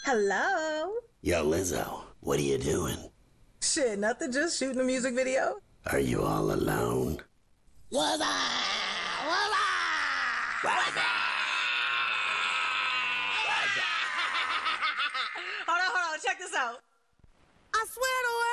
Hello. Yo, Lizzo, what are you doing? Shit, nothing, just shooting a music video. Are you all alone? What's up? What's up? What's up? Hold on, check this out. I swear to